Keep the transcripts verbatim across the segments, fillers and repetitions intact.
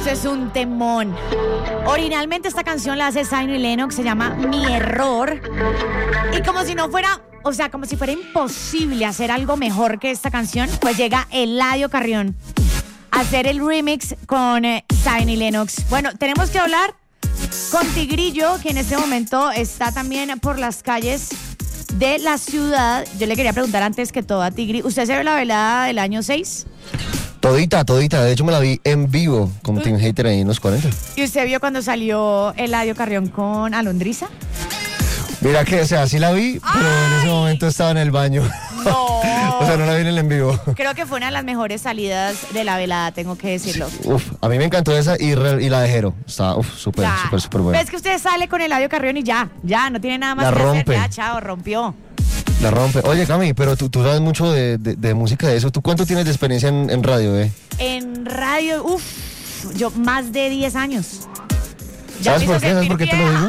Esto es un temón. Originalmente esta canción la hace Zion y Lennox, se llama Mi Error. Y como si no fuera, o sea, como si fuera imposible hacer algo mejor que esta canción, pues llega Eladio Carrión a hacer el remix con eh, Zion y Lennox. Bueno, tenemos que hablar con Tigrillo, que en este momento está también por las calles de la ciudad. Yo le quería preguntar antes que todo a Tigri, ¿usted se ve la velada del año seis? Todita, todita. De hecho, me la vi en vivo como Team Hater ahí en los cuarenta. ¿Y usted vio cuando salió Eladio Carrión con Alondriza? Mira que, o sea, sí la vi, pero ¡ay! En ese momento estaba en el baño. No. O sea, no la vi en el en vivo. Creo que fue una de las mejores salidas de la velada, tengo que decirlo. Uf, a mí me encantó esa y, re, y la de Jero. Estaba, uf, súper, súper, súper buena. Ves que usted sale con Eladio Carrión y ya, ya, no tiene nada más la que rompe. hacer. Ya, chao, rompió. La rompe. Oye, Cami, pero tú, tú sabes mucho de, de, de música de eso. ¿Tú cuánto tienes de experiencia en, en radio, eh? En radio, uff, yo más de diez años. ¿Sabes por qué? ¿Sabes por qué te lo digo?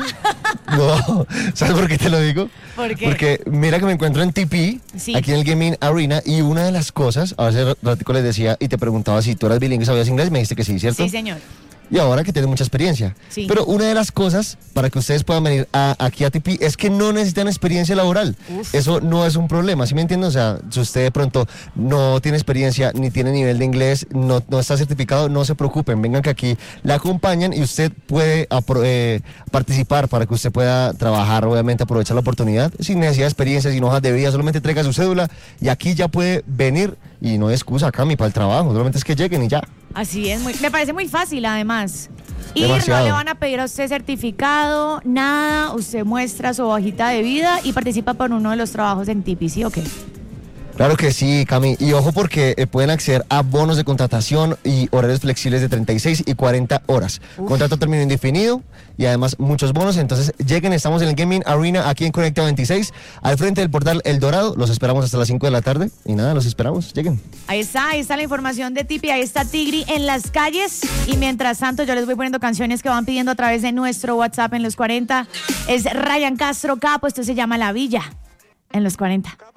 No, ¿sabes por qué te lo digo? ¿Por qué? Porque mira que me encuentro en T P, sí, aquí en el Gaming Arena, y una de las cosas, hace ratico les decía y te preguntaba si tú eras bilingüe y sabías inglés, me dijiste que sí, ¿cierto? Sí, señor. Y ahora que tienes mucha experiencia. Sí. Pero una de las cosas para que ustedes puedan venir a, aquí a T P es que no necesitan experiencia laboral. Uf. Eso no es un problema, ¿sí me entienden? O sea, si usted de pronto no tiene experiencia ni tiene nivel de inglés, no, no está certificado, no se preocupen. Vengan que aquí la acompañan y usted puede eh, participar para que usted pueda trabajar, obviamente aprovechar la oportunidad sin necesidad de experiencia, sin hojas de vida, solamente traiga su cédula y aquí ya puede venir y no hay excusa, Cami, para el trabajo, solamente es que lleguen y ya. Así es, muy, me parece muy fácil además. Ir, demasiado. No le van a pedir a usted certificado, nada, usted muestra su hojita de vida y participa por uno de los trabajos en T P, ¿sí o qué? Claro que sí, Cami. Y ojo porque eh, pueden acceder a bonos de contratación y horarios flexibles de treinta y seis y cuarenta horas. Uf. Contrato a término indefinido y además muchos bonos. Entonces lleguen, estamos en el Gaming Arena aquí en Conecta veintiséis, al frente del portal El Dorado. Los esperamos hasta las cinco de la tarde y nada, los esperamos, lleguen. Ahí está, ahí está la información de Tipi, ahí está Tigri en las calles. Y mientras tanto yo les voy poniendo canciones que van pidiendo a través de nuestro WhatsApp en los cuarenta. Es Ryan Castro Capo, esto se llama La Villa en los cuarenta.